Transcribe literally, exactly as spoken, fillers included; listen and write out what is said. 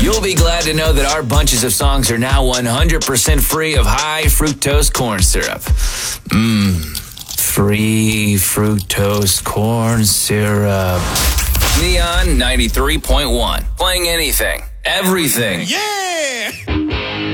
You'll be glad to know that our bunches of songs are now one hundred percent free of high fructose corn syrup. Mmm, free fructose corn syrup. Neon ninety-three point one. Playing anything, everything. Yeah!